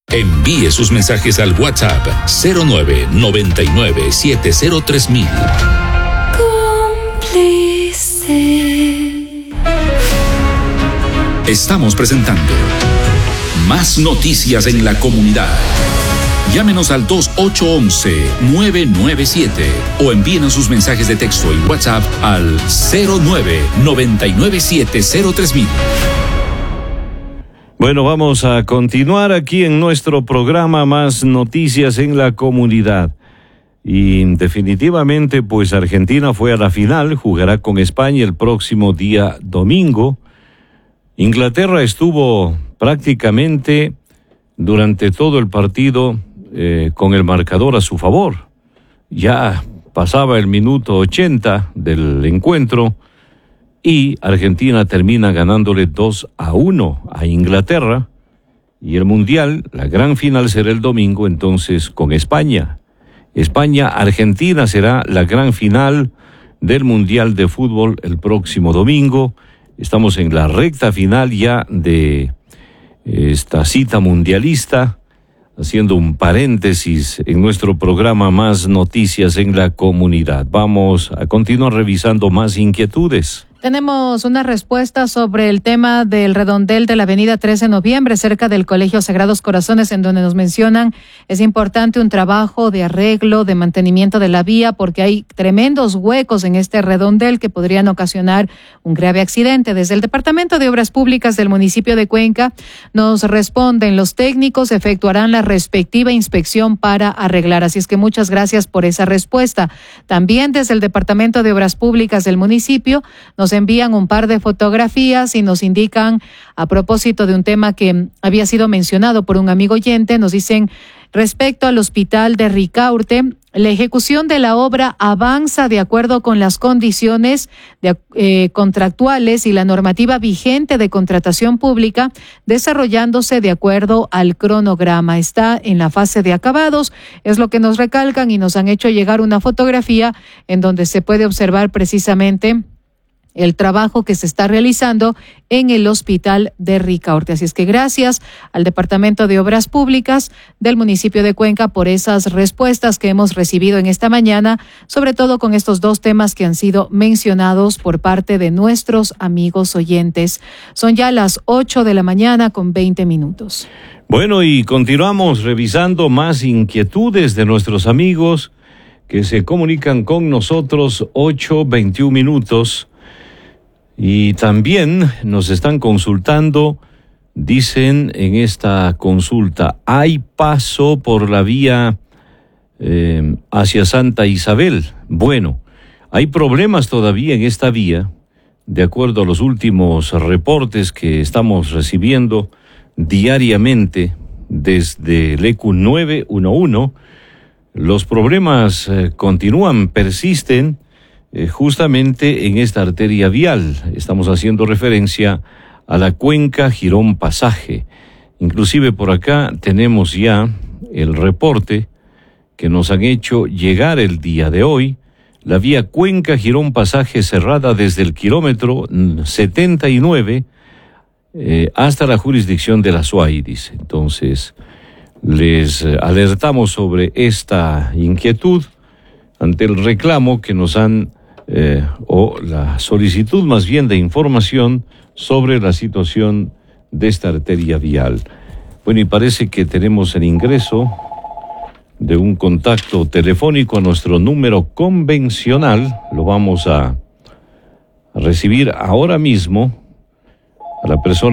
Envíe sus mensajes al WhatsApp 0999703000. Cómplice. Estamos presentando Más Noticias en la Comunidad. Llámenos al 2811-997 o envíenos sus mensajes de texto y WhatsApp al 0999703000. Bueno, vamos a continuar aquí en nuestro programa Más Noticias en la Comunidad. Y definitivamente, pues Argentina fue a la final, jugará con España el próximo día domingo. Inglaterra estuvo prácticamente durante todo el partido con el marcador a su favor. Ya pasaba el minuto 80 del encuentro y Argentina termina ganándole 2-1 a Inglaterra, y el Mundial, la gran final, será el domingo entonces con España. España-Argentina será la gran final del Mundial de Fútbol el próximo domingo. Estamos en la recta final ya de esta cita mundialista, haciendo un paréntesis en nuestro programa Más Noticias en la Comunidad. Vamos a continuar revisando más inquietudes. Tenemos una respuesta sobre el tema del redondel de la avenida 13 de noviembre, cerca del Colegio Sagrados Corazones, en donde nos mencionan es importante un trabajo de arreglo, de mantenimiento de la vía, porque hay tremendos huecos en este redondel que podrían ocasionar un grave accidente. Desde el Departamento de Obras Públicas del municipio de Cuenca nos responden: los técnicos efectuarán la respectiva inspección para arreglar. Así es que muchas gracias por esa respuesta. También desde el Departamento de Obras Públicas del municipio nos envían un par de fotografías y nos indican, a propósito de un tema que había sido mencionado por un amigo oyente, nos dicen: respecto al hospital de Ricaurte, la ejecución de la obra avanza de acuerdo con las condiciones contractuales y la normativa vigente de contratación pública, desarrollándose de acuerdo al cronograma. Está en la fase de acabados, es lo que nos recalcan, y nos han hecho llegar una fotografía en donde se puede observar precisamente el trabajo que se está realizando en el hospital de Ricaurte. Así es que gracias al Departamento de Obras Públicas del municipio de Cuenca por esas respuestas que hemos recibido en esta mañana, sobre todo con estos dos temas que han sido mencionados por parte de nuestros amigos oyentes. Son ya las 8 de la mañana con 20 minutos. Bueno, y continuamos revisando más inquietudes de nuestros amigos que se comunican con nosotros. 8:21 minutos. Y también nos están consultando, dicen en esta consulta: hay paso por la vía hacia Santa Isabel. Bueno, hay problemas todavía en esta vía, de acuerdo a los últimos reportes que estamos recibiendo diariamente desde el EQ 911. Los problemas continúan, persisten, justamente en esta arteria vial. Estamos haciendo referencia a la cuenca Girón Pasaje. Inclusive por acá tenemos ya el reporte que nos han hecho llegar el día de hoy. La vía Cuenca Girón Pasaje cerrada desde el kilómetro 79 hasta la jurisdicción de la SUAY, dice. Entonces, les alertamos sobre esta inquietud ante el reclamo que nos han o la solicitud más bien de información sobre la situación de esta arteria vial. Bueno, y parece que tenemos el ingreso de un contacto telefónico a nuestro número convencional. Lo vamos a recibir ahora mismo a la persona